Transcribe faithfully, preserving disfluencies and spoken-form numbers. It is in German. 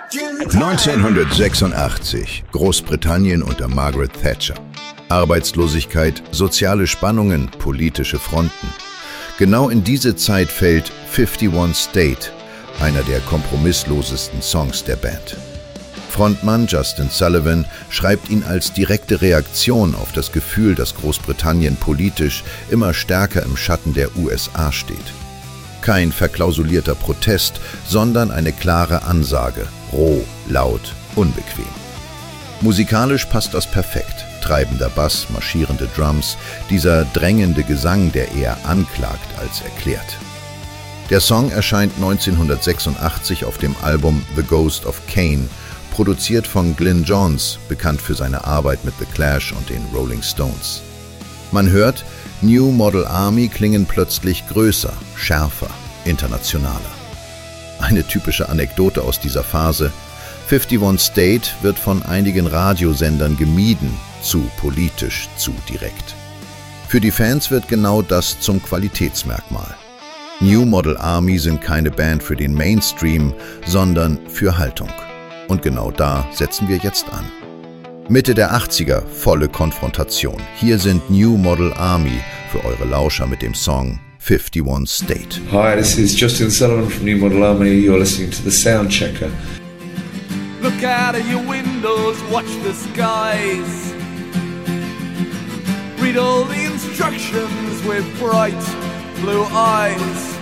neunzehnhundertsechsundachtzig, Großbritannien unter Margaret Thatcher. Arbeitslosigkeit, soziale Spannungen, politische Fronten. Genau in diese Zeit fällt einundfünfzig State, einer der kompromisslosesten Songs der Band. Frontmann Justin Sullivan schreibt ihn als direkte Reaktion auf das Gefühl, dass Großbritannien politisch immer stärker im Schatten der U S A steht. Kein verklausulierter Protest, sondern eine klare Ansage, roh, laut, unbequem. Musikalisch passt das perfekt. Treibender Bass, marschierende Drums, dieser drängende Gesang, der eher anklagt als erklärt. Der Song erscheint neunzehnhundertsechsundachtzig auf dem Album The Ghost of Cain, produziert von Glyn Johns, bekannt für seine Arbeit mit The Clash und den Rolling Stones. Man hört, New Model Army klingen plötzlich größer, schärfer, internationaler. Eine typische Anekdote aus dieser Phase: einundfünfzig State wird von einigen Radiosendern gemieden, zu politisch, zu direkt. Für die Fans wird genau das zum Qualitätsmerkmal. New Model Army sind keine Band für den Mainstream, sondern für Haltung. Und genau da setzen wir jetzt an. Mitte der achtziger, volle Konfrontation. Hier sind New Model Army für eure Lauscher mit dem Song einundfünfzig State. Hi, this is Justin Sullivan from New Model Army. You're listening to the Sound Checker. Look out of your windows, watch the skies. Read all the instructions with bright blue eyes.